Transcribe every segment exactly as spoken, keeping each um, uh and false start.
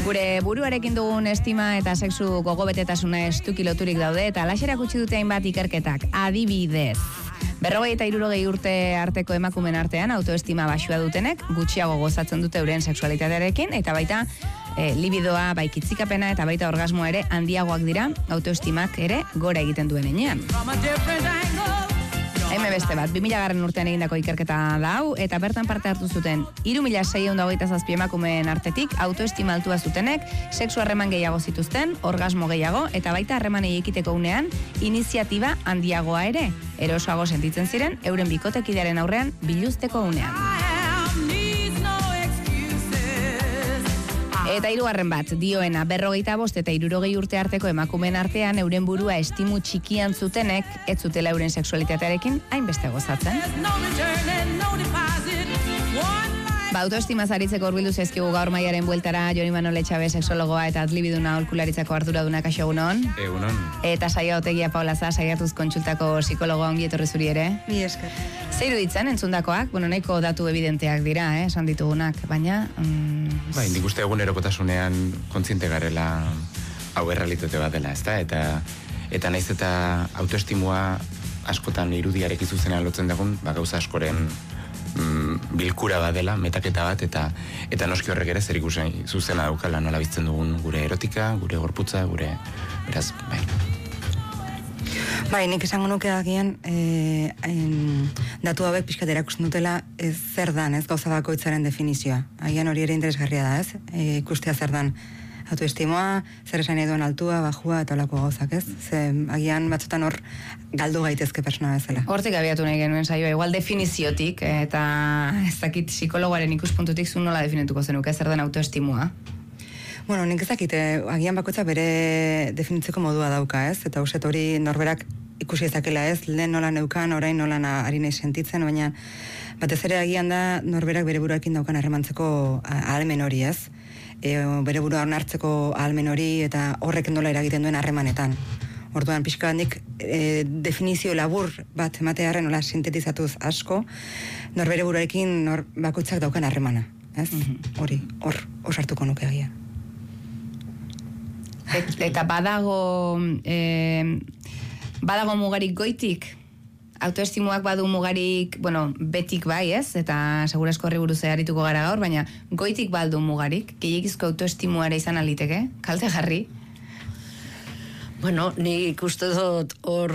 Gure buruarekin dugun estima eta sexu gogobetetasuna estuki loturik daude eta alaxerak utzi dute hainbat ikerketak. Adibidez, berrogei eta hirurogei urte arteko emakumen artean autoestima baxua dutenek gutxiago gozatzen dute euren sexualitatearekin eta baita e, libidoa, bai kitzikapena eta baita orgasmoa ere handiagoak dira autoestimak ere gora egiten duen enean. Hemen beste bat, bi mila garren urtean egindako ikerketa da hau, eta bertan parte hartu zuten hiru mila seiehun eta hogeita zazpi emakumeen artetik autoestima altua zutenek, sexu harreman gehiago zituzten, orgasmo gehiago, eta baita harremanei ekiteko unean, iniziatiba handiagoa ere, erosoago sentitzen ziren, euren bikotekidearen aurrean biluzteko unean. Eta hirugarren bat, dioena berrogeita bost eta hirurogei urte arteko emakumeen artean euren burua estimu txikian zutenek, ez zutela euren sexualitatearekin hainbeste gozatzen. Ba, autoestimaz aritzeko hurbildu zaizkigu gaur maiaren bueltara Joni Manuel Etxabe, sexologoa eta adlibiduna aholkularitzako arduradunak, kaixo egunon. Egunon. Eta Saia Otegia Paula Za, saiatuz kontsultako psikologoa ongi etorri zuri ere. Mi esker. Zer iruditzen entzundakoak? Bueno, nahiko datu evidenteak dira, eh, esan ditugunak, baina... Mm, ba, indik uste egunerokotasunean kontziente garela hau errealitate bat dela, ezta? Eta, eta naiz eta autoestimua askotan irudiarekin zuzenean lotzen dagun, ba, gauza askoren mm, bilkura bat dela, metaketa bat, eta eta noski horrek ere zer ikusen zuzena daukala nola biztzen dugun gure erotika, gure gorputza, gure... Beraz, bai... Bai, nik esango nuke agian e, en, datu hauek pixkat erakusten dutela ez zer dan, ez gauza bakoitzaren definizioa. Agian hori ere interesgarria da, ez? E, ikustea zer dan autoestimoa, zer esan nahi duen altua, bajua eta olako gauzak, ez? Ze, agian batzutan hor galdu gaitezke persona bezala. Hortik abiatu nahi genuen saioa, igual definiziotik, eta ez dakit psikologoaren ikuspuntutik zu nola definituko zenuke zer den autoestimoa? Bueno, nik ez dakit, agian bakoitza bere definitzeko modua dauka, ez? Eta uset hori norberak ikusi ezakela, ez? Lehen nola neukan, orain nola ari nahi sentitzen, baina batez ere agian da norberak bere buruarekin daukan harremantzeko ahalmen hori, ez? E, bere burua onartzeko ahalmen hori eta horrek nola eragiten duen harremanetan. Orduan, pixka nik e, definizio labur bat ematearen nola sintetizatuz asko, norbere buruarekin nor bakoitzak daukan harremana, ez? Mm-hmm. Hori, hor, osartuko nuke agian. Eta badago eh, badago mugarik goitik, autoestimoak badu mugarik, bueno, betik bai, ez? Eta segurazko horri buruz arituko gara gaur, baina goitik baldu mugarik, gehiagizko autoestimuara izan aliteke, kalte jarri? Bueno, ni ikuste dut hor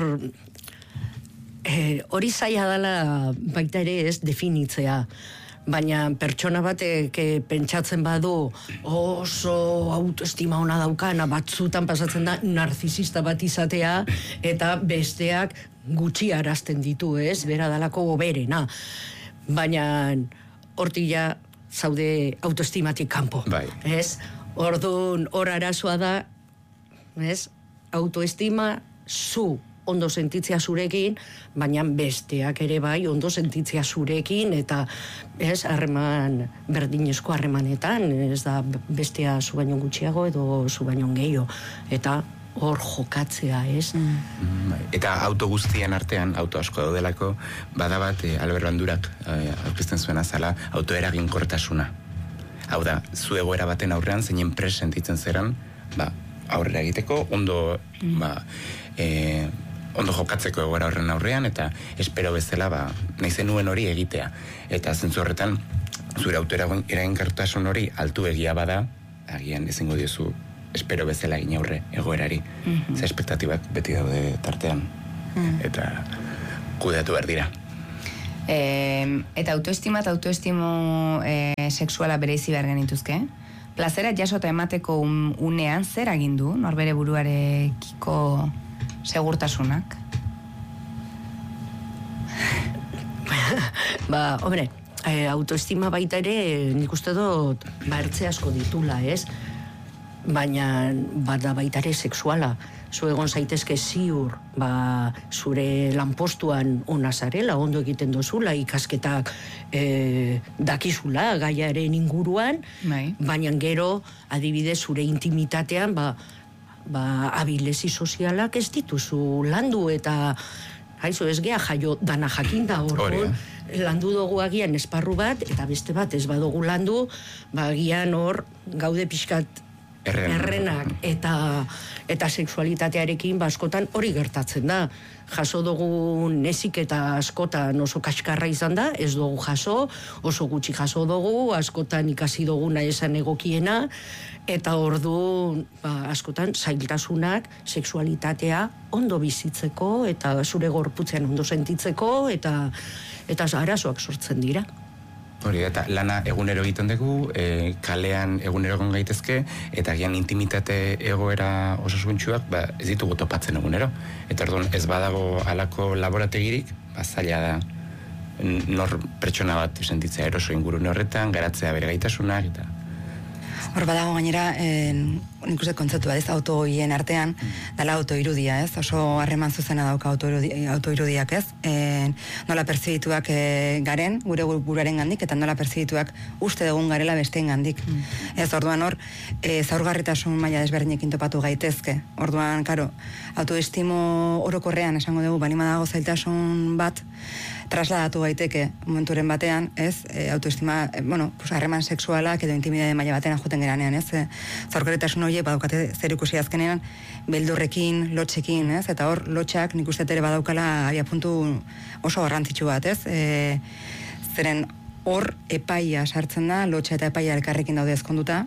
hori eh, zaila dela baita ere ez definitzea. Baina pertsona batek pentsatzen badu oso autoestima ona daukana, batzutan pasatzen da narzisista bat izatea eta besteak gutxi arazten ditu, ez? Bera dalako goberena. Baina hortik ja zaude autoestimatik kanpo, bai. Ez? Orduan hor arazoa da, ez? Autoestima zu ondo sentitzea zurekin, baina besteak ere bai ondo sentitzea zurekin, eta ez, harreman berdinezko harremanetan, ez da bestea zu baino gutxiago edo zu baino gehiago, eta hor jokatzea, ez? Mm. Eta auto guztien artean, auto asko daudelako, bada bat, eh, Albert Bandurak eh, aurkezten zuen azala, autoeraginkortasuna. Hau da, zu egoera baten aurrean, zeinen pres sentitzen zeran, ba, aurrera egiteko, ondo, mm. ba, eh, ondo jokatzeko egoera horren aurrean, eta espero bezala, ba, nahi zenuen hori egitea. Eta zentzu horretan, zure autoeraginkortasun hori altu egia bada, agian ezingo diozu espero bezala egin aurre egoerari. Mm-hmm. Ze espektatibak beti daude tartean. Mm. Eta kudeatu behar dira. E, eta autoestima eta autoestimo e, sexuala bereizi behar genituzke? Plazera jasota emateko un, unean zer agindu, norbere buruarekiko segurtasunak? Ba, hombre, eh, autoestima baita ere nik uste dut ba ertze asko ditula, ez? Baina bada baita ere sexuala. Zu egon zaitezke ziur, ba, zure lanpostuan ona zarela, ondo egiten dozula, ikasketak eh, dakizula gaiaren inguruan, bai. Baina gero, adibidez, zure intimitatean, ba, ba, abilezi sozialak ez dituzu landu, eta haizu ez gea jaio dana jakinda hor, landu dugu agian esparru bat, eta beste bat ez badugu landu, ba agian hor gaude pixkat Erren. errenak eta eta sexualitatearekin baskotan hori gertatzen da. Jaso dugu nezik eta askotan oso kaskarra izan da, ez dugu jaso, oso gutxi jaso dugu, askotan ikasi duguna esan egokiena, eta ordu ba, askotan zailtasunak sexualitatea ondo bizitzeko, eta zure gorputzean ondo sentitzeko, eta eta arazoak sortzen dira. Hori, eta lana egunero egiten dugu, e, kalean egunero egon gaitezke, eta gian intimitate egoera osasuntxuak, ba, ez ditugu topatzen egunero. Eta orduan ez badago halako laborategirik, ba, zaila da nor pertsona bat sentitzea eroso ingurune horretan, garatzea bere gaitasunak, eta... Hor badago gainera, eh, nik uste kontzeptu bat ez, autoien artean, dala autoirudia, ez? Oso harreman zuzena dauka autoirudi, autoirudiak, ez? Eh, nola perzibituak eh, garen, gure buruaren gandik, eta nola perzibituak uste dugun garela besteen gandik. Mm. Ez, orduan hor, eh, zaurgarritasun maila desberdinekin topatu gaitezke. Orduan, karo, autoestimo orokorrean, esango dugu, balima dago zailtasun bat, trasladatu gaiteke momenturen batean, ez, e, autoestima, e, bueno, pues, harreman sexualak edo intimidade maila batean joten geranean, ez, e, zaurgarritasun horiek badaukate zer ikusi azkenean, beldurrekin, lotxekin, ez, eta hor, lotxak nik uste ere badaukala abia puntu oso garrantzitsu bat, ez, e, zeren hor epaia sartzen da, lotxa eta epaia elkarrekin daude ezkonduta,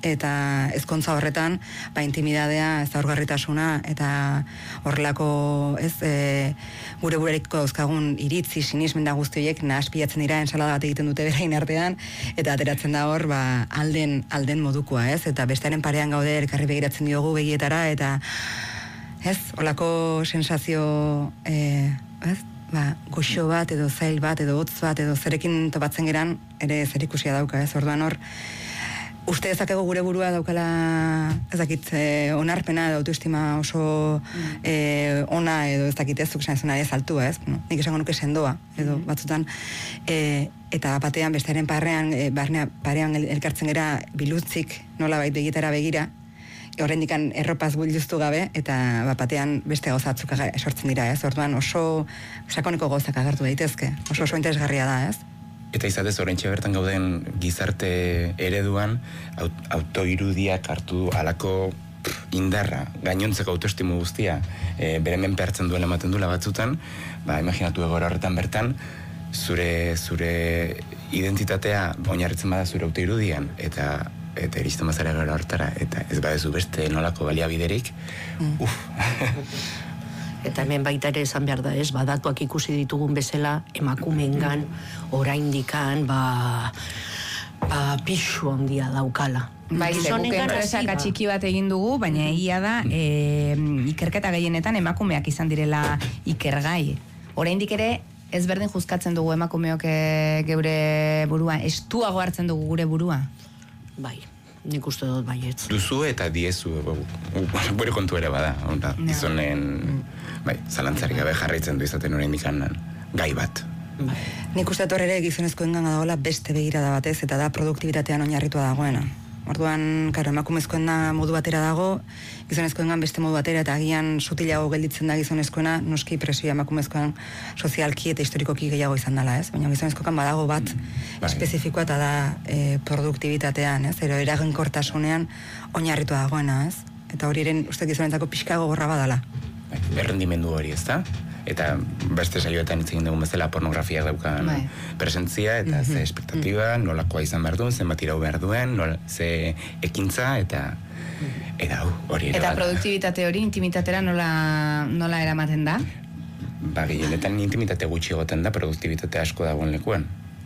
eta ezkontza horretan, ba, intimidadea, zaurgarritasuna, eta horrelako, ez, e, gure bureriko dauzkagun iritzi, sinismen da guzti horiek nahaspiatzen dira, ensalada bat egiten dute berain artean, eta ateratzen da hor, ba, alden, alden modukoa, ez, eta bestearen parean gaude elkarri begiratzen diogu begietara, eta, ez, holako sensazio, e, ez, ba, goxo bat, edo zail bat, edo hotz bat, edo zerekin topatzen geran, ere zer ikusia dauka, ez, orduan hor, uste ezakego gure burua daukala, ez dakit, eh, onarpena edo autoestima oso mm. eh, ona edo ez dakit ez, zuk esan ez altua, ez? No? Nik esango nuke sendoa, edo mm. batzutan, eh, eta batean, bestearen parrean, eh, barnea, parean el, elkartzen gera bilutzik nola bait begietara begira, horrendikan erropaz builduztu gabe, eta bat batean beste gauzatzuk esortzen dira, ez? Orduan oso sakoneko gauzak agertu daitezke, oso oso interesgarria da, ez? Eta izatez, oraintxe bertan gauden gizarte ereduan, aut, autoirudiak hartu alako indarra, gainontzeko autoestimu guztia, e, bere menpe hartzen duela ematen duela batzutan, ba, imaginatu egora horretan bertan, zure, zure identitatea oinarritzen bada zure autoirudian, eta eta iristen bazara gara hortara, eta ez badezu beste nolako baliabiderik, mm. uf... Eta hemen baita ere esan behar da, ez, badatuak ikusi ditugun bezala, emakumeengan, oraindikan, ba, ba, pixu handia daukala. Bai, guk enpresaka txiki bat egin dugu, baina egia da, e, ikerketa gehienetan emakumeak izan direla ikergai. Oraindik ere, ez berdin juzkatzen dugu emakumeok geure burua, estuago hartzen dugu gure burua. Bai. Nik uste dut baietz. Duzu eta diezu, bere kontu ere bada, onda, no. Gizonen, bai, zalantzarik gabe jarraitzen du izaten orain dikan gai bat. Bai. Nik uste dut ere gizonezkoen gana dagoela beste begirada batez, eta da produktibitatean oinarritua dagoena. Orduan, karo, emakumezkoen da modu batera dago, gizonezkoengan beste modu batera, eta agian sutilago gelditzen da gizonezkoena, noski presioa emakumezkoen sozialki eta historikoki gehiago izan dela, ez? Baina gizonezkoekan badago bat mm, espezifikoa eta da e, produktibitatean, ez? Ero eraginkortasunean oinarritua dagoena, ez? Eta hori eren uste gizonentzako pixka gogorra badala. Errendimendu hori, ez da? Eta beste saioetan hitz egin dugun bezala pornografia daukan bai. Presentzia eta mm-hmm. ze espektatiba, nolakoa izan behar duen, zenbat irau behar duen, nola, ze ekintza eta eta hori ere eta produktibitate hori intimitatera nola, nola eramaten da? Ba, gehienetan intimitate gutxi egoten da, produktibitate asko dagoen lekuan.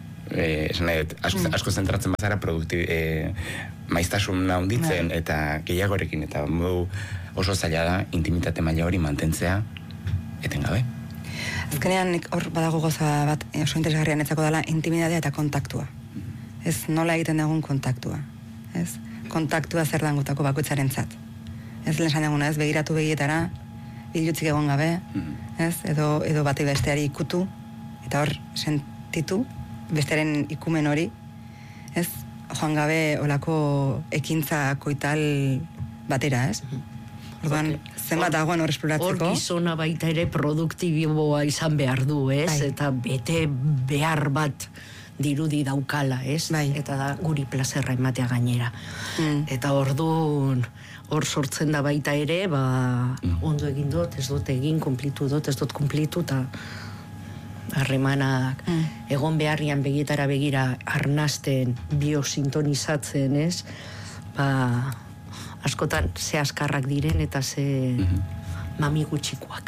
Eh, esan nahi, asko, mm. asko zentratzen bazara produktib, eh, maiztasuna hunditzen bai. Eta gehiagorekin, eta modu oso zaila da intimitate maila hori mantentzea etengabe. Azkenean hor badago goza bat oso interesgarrian etzako dela intimidadea eta kontaktua. Ez nola egiten dugun kontaktua. Ez? Kontaktua zer dangutako bakoitzaren zat. Ez lehen esan duguna, ez begiratu begietara, bilutzik egon gabe, ez? Edo, edo bati besteari ikutu, eta hor sentitu, bestearen ikumen hori, ez? Joan gabe olako ekintza koital batera, ez? Orduan, zenbat dagoen hor esploratzeko. Hor gizona baita ere produktiboa izan behar du, ez? Bai. Eta bete behar bat dirudi daukala, ez? Bai. Eta da guri plazerra ematea gainera. Mm. Eta orduan hor sortzen da baita ere, ba, ondo egin dut, ez dut egin, kumplitu dut, ez dut kumplitu, eta harremanak mm. egon beharrian begietara begira arnasten, biosintonizatzen, ez? Ba, askotan ze askarrak diren eta ze mm-hmm. mami gutxikoak.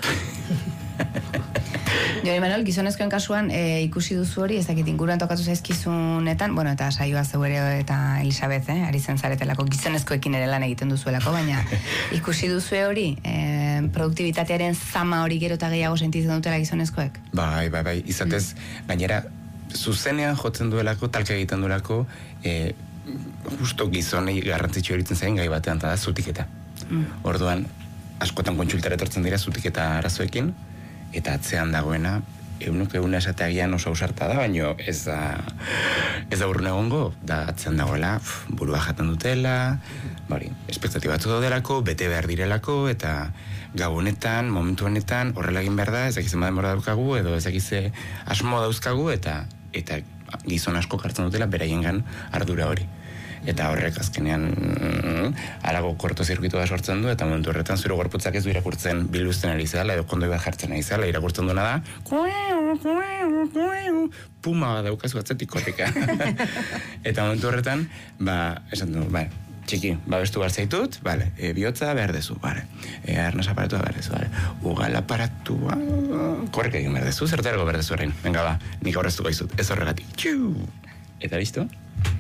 Jo, Imanol, gizonezkoen kasuan e, ikusi duzu hori, ez dakit inguruan tokatu zaizkizunetan, bueno, eta saioa zeu ere eta Elisabeth, eh, ari zen zaretelako, gizonezkoekin ere lan egiten duzuelako, baina ikusi duzu hori, e, produktibitatearen zama hori gero eta gehiago sentitzen dutela gizonezkoek? Bai, bai, bai, izatez, mm. gainera, zuzenean jotzen duelako, talka egiten duelako, e, justo gizonei garrantzitsu eritzen zain gai batean, eta da zutiketa. Mm. Orduan, askotan kontsultara etortzen dira zutiketa arazoekin, eta atzean dagoena, eunuk euna esateagian oso ausarta da, baino ez da, ez da urrun egongo, da atzean dagoela, pf, burua jaten dutela, bari, espektatiba batzu daudelako, bete behar direlako, eta gau honetan, momentu honetan, horrela egin behar da, ez dakizen bademora daukagu, edo ez dakize asmo dauzkagu, eta eta gizon asko jartzen dutela, beraiengan ardura hori. Eta horrek azkenean mm, alago kortozirkuitu da sortzen du, eta momentu horretan zure gorputzak ez du irakurtzen biluzten ari zela, edo kondoi bat jartzen ari zela, irakurtzen duena da puma daukazu atzetik korrika. Eta momentu horretan, ba, esan du, ba, txiki, babestu behar zaitut, vale, e, bihotza behar dezu, vale, e, arnaz aparatua behar dezu, vale, ugal aparatua, korrika egin behar dezu, zertargo behar dezu horrein, venga ba, nik aurreztuko izut, ez horregatik, txiu, eta listo?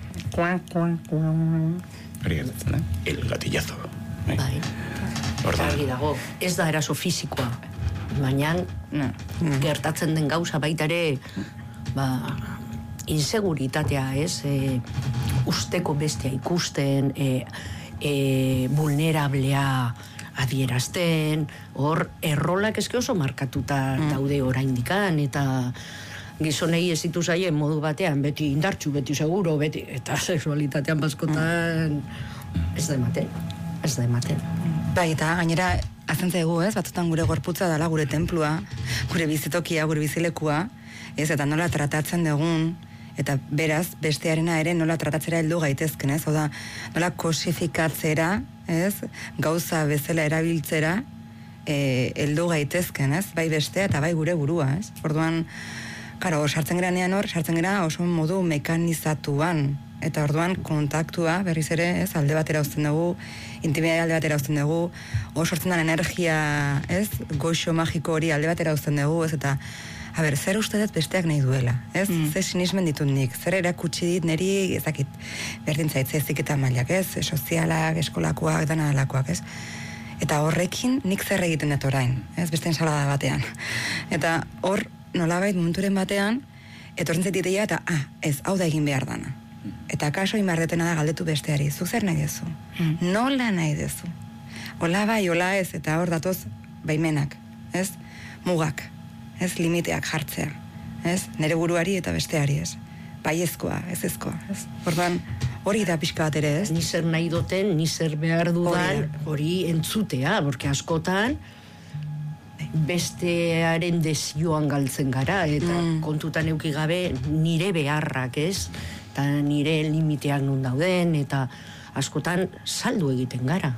Hori gertatzen da, el gatillazo. Bai, argi dago, ez da eraso fisikoa, baina no. gertatzen den gauza baita ere, ba, inseguritatea, ez, e, usteko bestea ikusten, e, e, vulnerablea adierazten, hor errolak eske oso markatuta mm. daude oraindikan, eta gizonei ez ditu zaien modu batean, beti indartxu, beti seguro, beti, eta sexualitatean baskotan ez da ematen, ez da ematen. Bai, eta gainera, azentzaigu, ez, batzutan gure gorputza dela, gure tenplua, gure bizitokia, gure bizilekua, ez, eta nola tratatzen dugun, eta beraz, bestearena ere nola tratatzera heldu gaitezken, ez, oda, nola kosifikatzera, ez, gauza bezala erabiltzera, e, heldu gaitezken, ez, bai bestea eta bai gure burua, ez, orduan, karo, sartzen geranean hor, sartzen gera oso modu mekanizatuan, eta orduan kontaktua, berriz ere, ez, alde batera uzten dugu, intimidade alde batera uzten dugu, hor sortzen den energia, ez, goxo magiko hori alde batera uzten dugu, ez, eta, a ber, zer uste dut besteak nahi duela, ez, mm. zer sinismen ditut nik, zer erakutsi dit niri, ezakit, berdin zaitze ezik eta mailak, ez, sozialak, eskolakoak, dana alakoak, ez, eta horrekin nik zer egiten dut orain, ez, beste ensalada batean, eta hor, nolabait momenturen batean, etortzen zaititea eta, ah, ez, hau da egin behar dana. Eta kaso imardetena da galdetu besteari, zu zer nahi dezu? Mm. Nola nahi dezu? Ola bai, ola ez, eta hor datoz baimenak, ez? Mugak, ez? Limiteak jartzea, ez? Nere buruari eta besteari, ez? Baiezkoa, ez ezkoa, ez? Orduan, hori da pixka bat ere, ez? Ni zer nahi duten, ni zer behar dudan, hori entzutea, porque askotan, bestearen desioan galtzen gara, eta mm. kontutan euki gabe nire beharrak, ez? Eta nire limiteak nun dauden, eta askotan saldu egiten gara.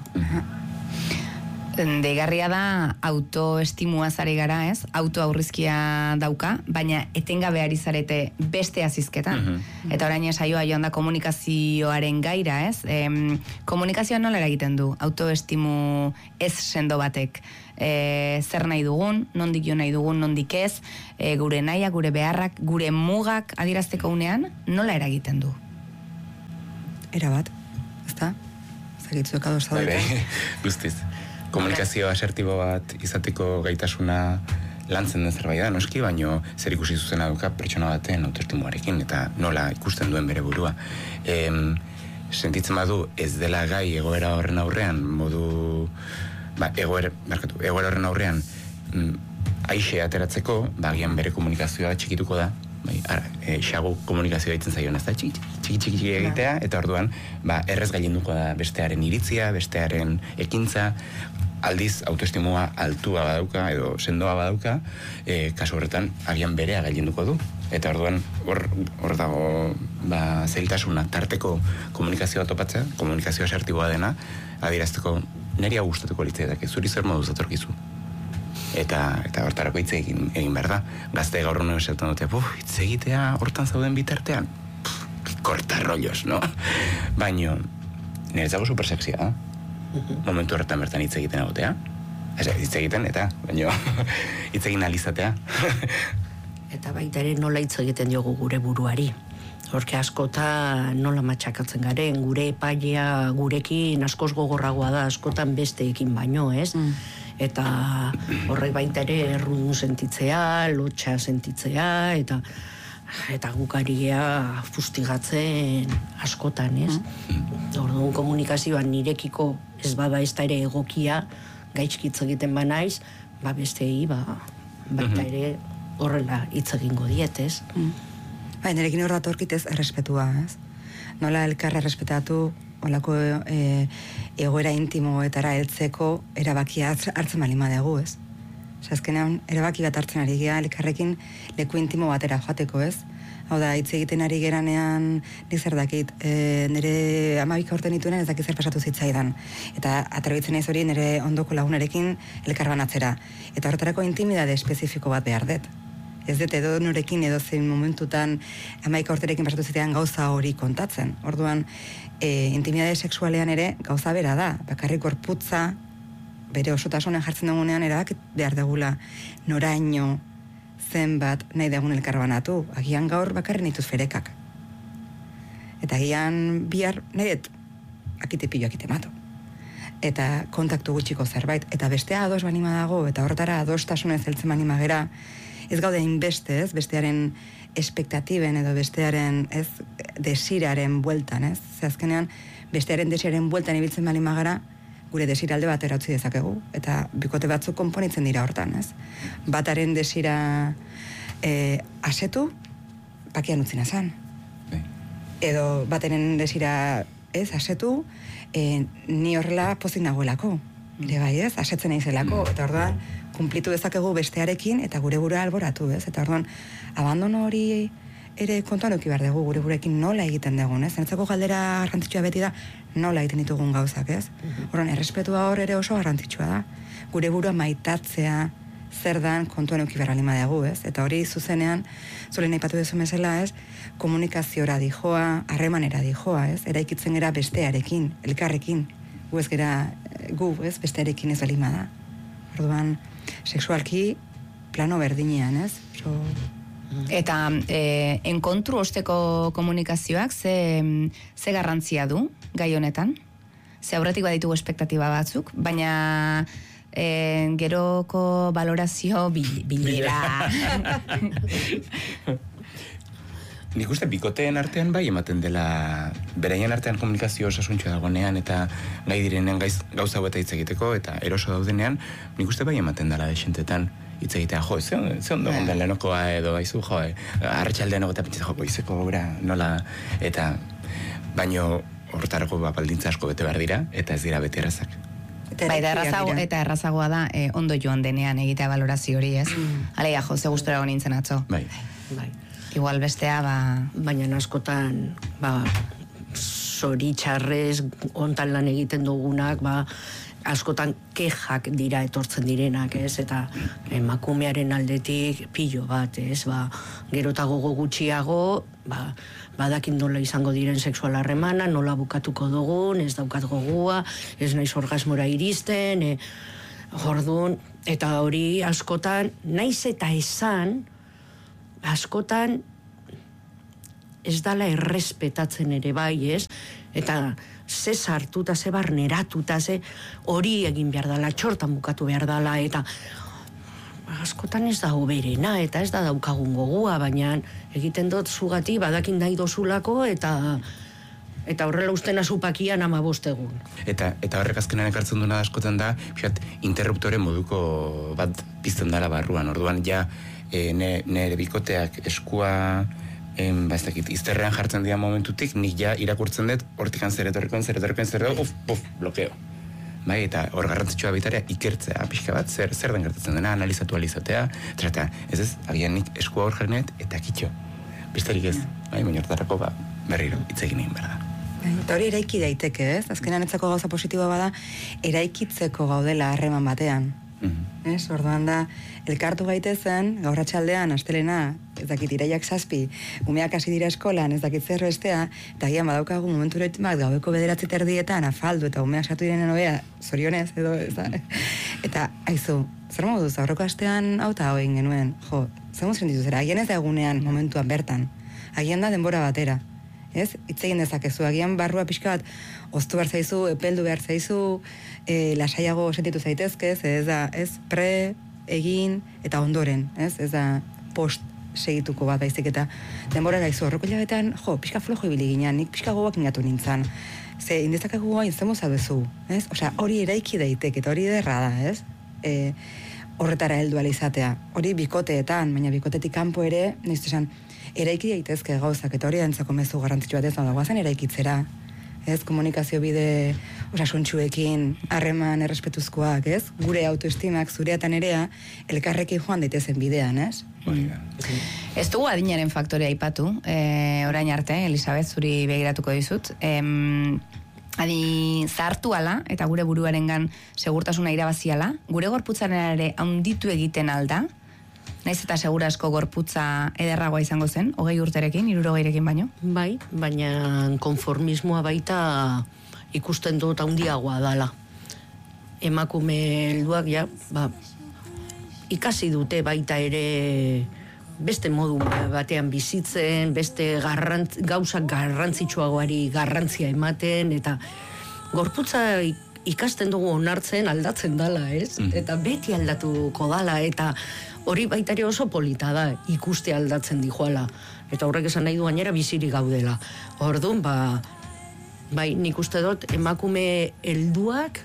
Deigarria da autoestimua zari gara, ez? Autoaurrizkia dauka, baina etengabe ari zarete beste azizketan. Mm-hmm. Eta orain saioa joan da komunikazioaren gaira, ez? Em, komunikazioa nola egiten du? Autoestimu ez sendo batek. E, zer nahi dugun, nondik jo nahi dugun, nondik ez, e, gure naia, gure beharrak, gure mugak adierazteko unean, nola eragiten du? Era bat, ezta? Zagitzuek ados zaudete. Bai, guztiz. Komunikazio asertibo bat izateko gaitasuna lantzen den zerbait da, noski, baino zer ikusi zuzena duka pertsona baten autoestimuarekin, eta nola ikusten duen bere burua. E, sentitzen badu ez dela gai egoera horren aurrean, modu... Ba, egoera, markatu, egoera horren aurrean mm, aixe ateratzeko, bagian bere komunikazioa txikituko da, bai, ara, e, xagu komunikazioa ditzen zaion, ez da, txiki, txiki, txiki, txiki egitea, eta orduan, ba, errez gailenduko da bestearen iritzia, bestearen ekintza, aldiz autoestimua altua badauka edo sendoa badauka, e, kasu horretan agian berea gailenduko du. Eta orduan hor hor dago ba zailtasuna tarteko komunikazioa topatzea, komunikazio asertiboa dena, adierazteko niri hau gustatuko litzaidake, zuri zer moduz datorkizu. Eta eta hortarako hitz egin egin behar da. Gazte gaur hona esaten dute, "Buf, hitz egitea hortan zauden bitartean." Korta rollos, no? Baino niretzako super sexia da. Momentu horretan bertan hitz egiten egotea. Ese, hitz egiten eta, baino hitz egin alizatea. Eta baita ere nola hitz egiten diogu gure buruari. Horke askota nola matxakatzen garen, gure epailea gurekin askoz gogorragoa da, askotan besteekin baino, ez? Mm. Eta horrek baita ere errudun sentitzea, lotxa sentitzea, eta eta gukaria fustigatzen askotan, ez? Mm. Orduan komunikazioan nirekiko ez bada ez da ere egokia, gaizkitz egiten banaiz, ba bestei, ba, baita ere horrela hitz egingo diet, ez? Mm. Bai, nirekin hor datorkitez errespetua, ez? Nola elkarra errespetatu, olako e, egoera intimoetara heltzeko erabakia hartzen bali madegu, ez? Osa, azkenean, erabaki bat hartzen ari gea, elkarrekin leku intimo batera joateko, ez? Hau da, hitz egiten ari geranean, nik zer dakit, e, nire amabika urte nituenen ez dakit zer pasatu zitzaidan. Eta atrebitzen naiz hori nire ondoko lagunarekin elkar banatzera. Eta horretarako intimidade espezifiko bat behar dut. Ez dut edo norekin edo zein momentutan amaika urterekin pasatu zitean gauza hori kontatzen. Orduan, e, intimidade sexualean ere gauza bera da. Bakarrik gorputza, bere osotasunen jartzen dugunean erabak behar degula noraino zenbat nahi dugun elkarbanatu. Agian gaur bakarri nituz ferekak. Eta agian bihar nahi dut akite pilo akite mato. Eta kontaktu gutxiko zerbait. Eta bestea ados banima dago, eta horretara adostasunez heltzen banima gera, ez gaude inbeste, ez, bestearen espektatiben edo bestearen, ez, desiraren bueltan, ez? Ze azkenean, bestearen desiraren bueltan ibiltzen bali magara, gure desiralde bat erautzi dezakegu, eta bikote batzuk konponitzen dira hortan, ez? Bataren desira e, asetu, pakian utzina zan. Edo bataren desira, ez, asetu, e, ni horrela pozik nagoelako. Ere bai, ez, asetzen naizelako, eta orduan, kumplitu dezakegu bestearekin eta gure burua alboratu, ez? Eta orduan, abandono hori ere kontuan eduki behar dugu, gure burekin nola egiten dugun, ez? Zentzako galdera garrantzitsua beti da, nola egiten ditugun gauzak, ez? Orduan, errespetua hor ere oso garrantzitsua da. Gure burua maitatzea zer dan kontuan eduki behar alima dugu, ez? Eta hori zuzenean, zure nahi patu duzu mesela, ez? Komunikaziora dijoa, harremanera dijoa, ez? Eraikitzen gera bestearekin, elkarrekin, gu ez gera, gu, ez? Bestearekin ez alima da. Orduan, sexualki plano berdinean, ez? So... Eta e, enkontru osteko komunikazioak ze, ze garrantzia du gai honetan? Ze aurretik baditugu espektatiba batzuk, baina e, geroko valorazio bil, bilera. Nik uste bikoteen artean bai ematen dela, beraien artean komunikazio osasuntxua dagoenean eta gai direnean gaiz, gauza hau eta hitz egiteko eta eroso daudenean, nik uste bai ematen dela desentetan hitz egitea, jo, ze, ze ondo gondan lehenokoa edo gaizu, jo, eh, arratsaldean egotea pentsatzen, jo, goizeko gobera, nola, eta baino hortarako ba, baldintza asko bete behar dira, eta ez dira beti errazak. Bai, eta, errazago, eta errazagoa da, eh, ondo joan denean egitea valorazio hori, ez? Mm. Aleia, jo, ze gustora nintzen atzo. Bai. Bai. Igual bestea, ba... Baina askotan, ba, zoritxarrez, ontan lan egiten dugunak, ba, askotan kejak dira etortzen direnak, ez? Eta emakumearen aldetik pilo bat, ez? Ba, gero eta gogo gutxiago, ba, badakin nola izango diren sexual harremana, nola bukatuko dugun, ez daukat gogua, ez naiz orgasmora iristen, e, jordun, eta hori askotan, naiz eta esan, askotan ez dala errespetatzen ere bai, ez? Eta ze sartuta, ze barneratuta, ze hori egin behar dala, txortan bukatu behar dala, eta askotan ez da hoberena, eta ez da daukagun gogua, baina egiten dut zugati badakin nahi dozulako, eta eta horrela usten azupakian ama bostegun. Eta, eta horrek azkenan ekartzen duena askotan da, pixat, interruptore moduko bat pizten dala barruan, orduan ja, e, ne, nere bikoteak eskua em, ba ez dakit, izterrean jartzen dira momentutik, nik ja irakurtzen dut, hortikan zer etorrikoen, zer etorrikoen, zer etorrikoen, uf, puf, blokeo. bai, eta hor garrantzitsua baitarea ikertzea, pixka bat, zer, zer den gertatzen dena, analizatu alizatea, eta ez ez, agian nik eskua hor jarnet, eta kitxo, besterik ez, bai, baina hortarako, ba, berriro, itzegin egin behar da. Eta hori eraiki daiteke, ez? Azkenan etzako gauza positiboa bada, eraikitzeko gaudela harreman batean. Mm-hmm. Ez, orduan da, elkartu gaitezen, gaur atxaldean, astelena, ez dakit, iraiak zazpi, umeak hasi dira eskolan, ez dakit zer bestea, eta gian badaukagu momentu bat, gaueko bederatzi terdietan, afaldu, eta umeak sartu direnen hobea, zorionez, edo, ez da, eta, aizu, zer moduz, aurreko astean hau eta hau egin genuen, jo, zer moduz sentitu zera, agian ez da egunean, momentuan bertan, agian da denbora batera, ez? Hitz egin dezakezu, agian barrua pixka bat, oztu behar zaizu, epeldu behar zaizu, e, lasaiago sentitu zaitezkez, ez da, ez, pre, egin, eta ondoren, ez? Ez da, post segituko bat baizik, eta denbora gaizu, horreko hilabetean, jo, pixka flojo ibili ginean, nik pixka gogoak ingatu nintzen, ze, indezakago guain zemoza bezu, ez? Osea, hori eraiki daitek, eta hori derra da, ez? E, horretara heldu alizatea, hori bikoteetan, baina bikotetik kanpo ere, nahiz esan, eraiki daitezke gauzak, eta hori dantzako mezu garrantzitsu bat ez da, guazen eraikitzera, ez, komunikazio bide osasuntxuekin, harreman errespetuzkoak, ez, gure autoestimak, zurea eta nerea, elkarrekin joan daitezen bidean, ez? Ez dugu adinaren faktorea aipatu, e, orain arte, Elisabet, zuri begiratuko dizut, em, adi zahartu ala, eta gure buruarengan segurtasuna irabaziala, gure gorputzaren ere handitu egiten alda, naiz eta segurazko gorputza ederragoa izango zen, hogei urterekin, hirurogeirekin baino? Bai, baina konformismoa baita ikusten dut handiagoa dala. Emakume helduak, ja, ba, ikasi dute baita ere beste modu batean bizitzen, beste garrantz, gauzak garrantzitsuagoari garrantzia ematen, eta gorputza ikasten dugu onartzen aldatzen dala, ez? Mm. Eta beti aldatuko dala, eta hori baitare oso polita da, ikuste aldatzen dijoala. Eta horrek esan nahi du gainera bizirik gaudela. Orduan, ba, bai, nik uste dut emakume helduak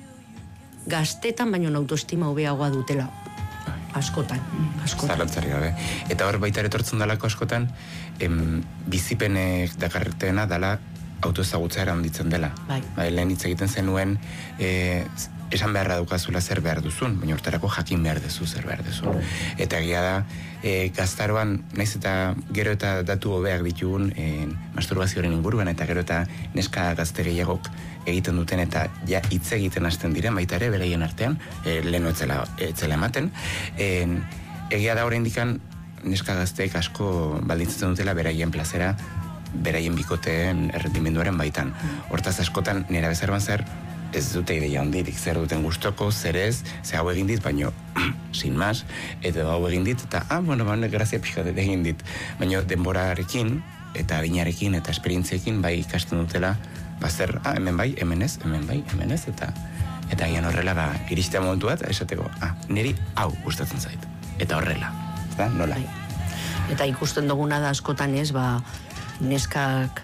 gaztetan baino autoestima hobeagoa dutela. Askotan, askotan. Zalantzari gabe. Eta hor baita etortzen dalako askotan, em, bizipenek dakarretena dala autoezagutzea handitzen dela. Bai. Bai, lehen hitz egiten zenuen, e, esan beharra daukazula zer behar duzun, baina hortarako jakin behar duzu zer behar duzun. Eta egia da, e, gaztaroan, naiz eta gero eta datu hobeak ditugun e, masturbazioaren inguruan, eta gero eta neska gazte gehiagok egiten duten, eta ja hitz egiten hasten diren, baita ere, beraien artean, e, lehen etzela, etzela ematen. E, egia da oraindikan neska gazteek asko baldintzatzen dutela beraien plazera, beraien bikoteen errendimenduaren baitan. Hortaz askotan, nera bezarban zer, ez dute ideia hondirik, zer duten gustoko, zer ez, ze hau egin dit, baino, sin mas, edo hau egin dit, eta, ah, bueno, baina, grazia pixka dut egin dit. Baina denborarekin, eta adinarekin, eta esperientziekin, bai ikasten dutela, ba zer, ah, hemen bai, hemen ez, hemen bai, hemen ez, eta eta gian horrela, ba, iristea momentu bat, esateko, ah, niri hau gustatzen zait. Eta horrela, eta nola. Eta ikusten duguna da askotan ez, ba, neskak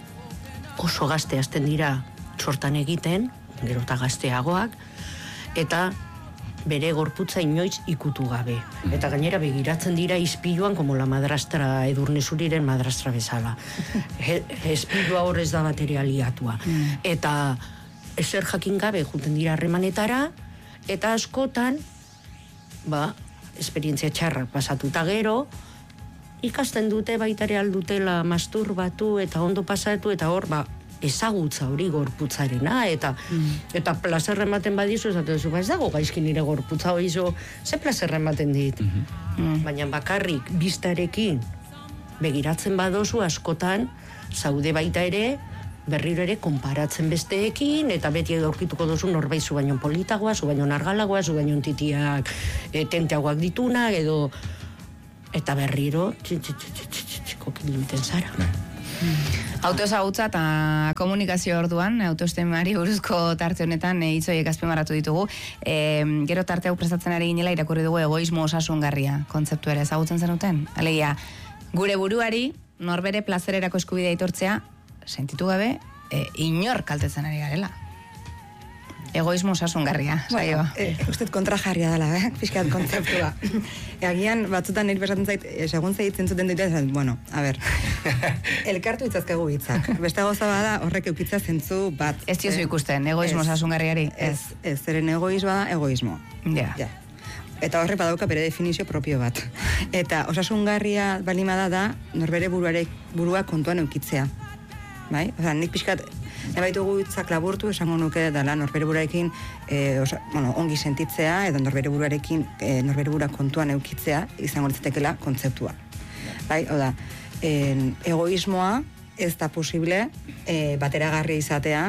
oso gazte hasten dira txortan egiten, gero eta gazteagoak, eta bere gorputza inoiz ikutu gabe. Eta gainera begiratzen dira izpiluan, como la madrastra, Edurne Zuriren madrastra bezala. Izpilua horrez da bateria liatua. Eta ezer jakin gabe juten dira harremanetara, eta askotan, ba, esperientzia txarra pasatuta gero, ikasten dute baitare aldutela masturbatu eta ondo pasatu, eta hor, ba, ezagutza hori gorputzarena, eta mm. eta plazerra ematen badizu, esaten zu, ba, ez dago gaizki nire gorputza hori zo, ze plazerra ematen dit. Mm-hmm. Mm. Baina bakarrik biztarekin begiratzen badozu askotan, zaude baita ere, berriro ere konparatzen besteekin, eta beti edo aurkituko dozu norbait zu baino politagoa, zu baino nargalagoa, zu baino titiak e, tenteagoak dituna, edo eta berriro kokiliten zara. Autoezagutza eta komunikazio orduan, autoestimari buruzko tarte honetan e, hitzoiek azpimarratu ditugu. E, gero tarte hau prestatzen ari ginela irakurri dugu egoismo osasungarria kontzeptu ere ezagutzen zenuten. Alegia, gure buruari norbere plazererako eskubidea aitortzea sentitu gabe e, inor kaltetzen ari garela. Egoismo osasungarria, saio. Bueno, e, usted kontrajarria dela, eh? Fiskat kontzeptua. Egian, batzutan nire besatzen zait, segun zeitzen zuten dute, bueno, a ber, elkartu itzazkegu hitzak. Beste gauza bada, horrek eukitza zentzu bat. Ez diozu ikusten, egoismo osasungarriari? Ez, ez, zeren egoismoa da, egoismo. Ja. Ja. Eta horrek badauka bere definizio propio bat. Eta osasungarria balimada da, norbere buruare, burua kontuan eukitzea. Bai? Osa, nik pixkat, nebaitu hitzak laburtu, esango nuke dela norbere buruarekin e, osa, bueno, ongi sentitzea, edo norbere buruarekin e, norbere burua kontuan eukitzea, izango litzatekeela kontzeptua. Bai? Oda, e, egoismoa ez da posible e, bateragarria izatea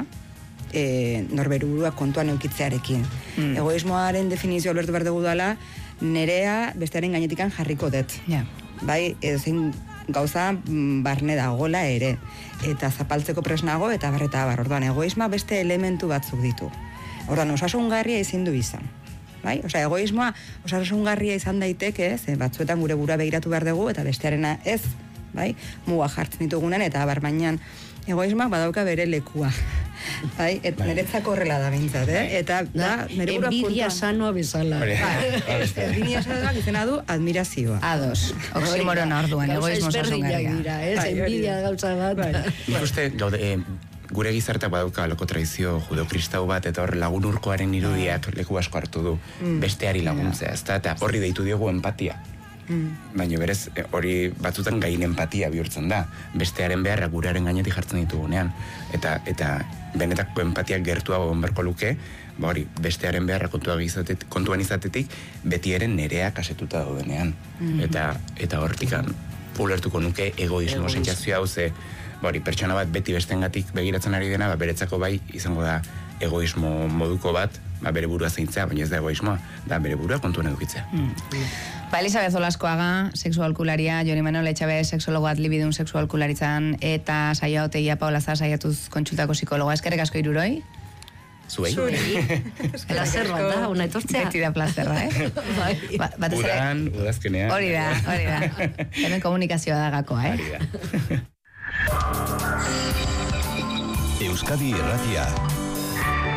e, norbere burua kontuan eukitzearekin. Mm. Egoismoaren definizio alertu behar dugu dela, nerea bestearen gainetikan jarriko dut. Ja. Bai, ezin gauza barne dagola ere. Eta zapaltzeko presnago eta barreta bar. Orduan, egoisma beste elementu batzuk ditu. Orduan, osasungarria ezin du izan. Bai? Osea, egoismoa osasungarria izan daiteke, ze batzuetan gure burua begiratu behar dugu eta bestearena ez, bai? Muga jartzen ditugunen eta bar bainan egoismak badauka bere lekua. Bai, eta niretzako horrela da bintzat, eh? Eta da, nire burua envidia sanoa bezala. Envidia sanoa izena du admirazioa. Ados, oximorona orduan, egoismo osasungarria. Dira, ez? Envidia gauza bat. Nik uste, gaude, e, gure gizartak badauka loko tradizio judo-kristau bat, eta hor lagun urkoaren irudiak leku asko hartu du besteari laguntzea, ezta? Eta horri deitu diogu empatia. Mm. Baina berez, hori batzutan gain empatia bihurtzen da. Bestearen beharra gurearen gainetik jartzen ditugunean. Eta, eta benetako empatiak gertuago onberko luke, ba hori, bestearen beharra kontuan izatetik, kontuan izatetik, beti eren nerea kasetuta daudenean. Mm. Eta, eta hortikan, ulertuko nuke egoismo sentsazioa hau ze, ba hori, pertsona bat beti bestengatik begiratzen ari dena, ba beretzako bai izango da egoismo moduko bat, ba bere burua zeintzea, baina ez da egoismoa, da bere burua kontuan edukitzea. Mm. Ba, Elisabeth Olaskoaga, sexualkularia, Joni Manuel Etxabe, sexologo adlibidun sexualkularitzan, eta saia oteia Paula Zara saiatuz kontsultako psikologa. Eskerrik asko hiruroi? Zuei? Plazer bat da, una etortzea. Beti da plazerra, eh? ba, Udan, udazkenean. Hori da, hori da. Hemen komunikazioa da gakoa, eh? Hori da. Euskadi Irratia.